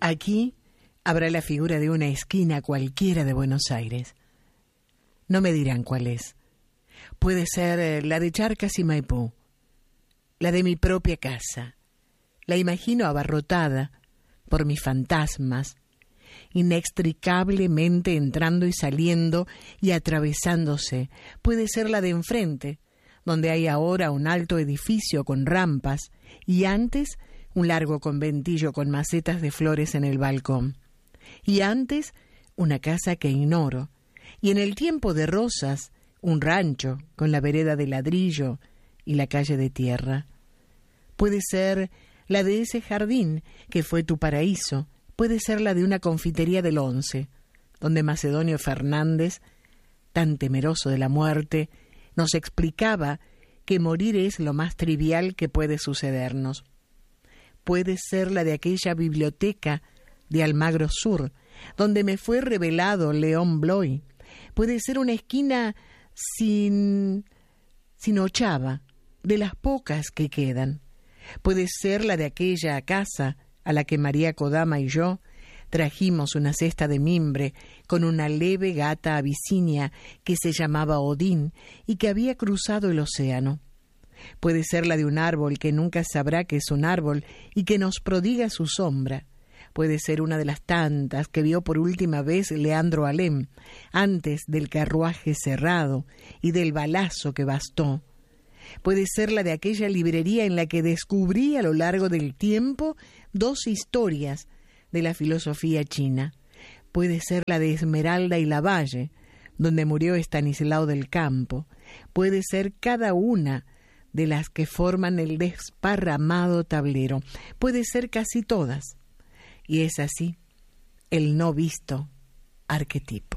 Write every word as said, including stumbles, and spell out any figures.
Aquí habrá la figura de una esquina cualquiera de Buenos Aires. No me dirán cuál es. Puede ser la de Charcas y Maipú, la de mi propia casa. La imagino abarrotada por mis fantasmas, inextricablemente entrando y saliendo y atravesándose. Puede ser la de enfrente, donde hay ahora un alto edificio con rampas y antes un largo conventillo con macetas de flores en el balcón. Y antes una casa que ignoro. Y en el tiempo de Rosas, un rancho con la vereda de ladrillo y la calle de tierra. Puede ser la de ese jardín que fue tu paraíso. Puede ser la de una confitería del Once, donde Macedonio Fernández, tan temeroso de la muerte, nos explicaba que morir es lo más trivial que puede sucedernos. Puede ser la de aquella biblioteca de Almagro Sur, donde me fue revelado León Bloy. Puede ser una esquina sin, sin ochava, de las pocas que quedan. Puede ser la de aquella casa a la que María Kodama y yo trajimos una cesta de mimbre con una leve gata abisinia que se llamaba Odín y que había cruzado el océano. Puede ser la de un árbol que nunca sabrá que es un árbol y que nos prodiga su sombra. Puede ser una de las tantas que vio por última vez Leandro Alem, antes del carruaje cerrado y del balazo que bastó. Puede ser la de aquella librería en la que descubrí a lo largo del tiempo dos historias de la filosofía china. Puede ser la de Esmeralda y Lavalle, donde murió Estanislao del Campo. Puede ser cada una de las que forman el desparramado tablero. Puede ser casi todas. Y es así el no visto arquetipo.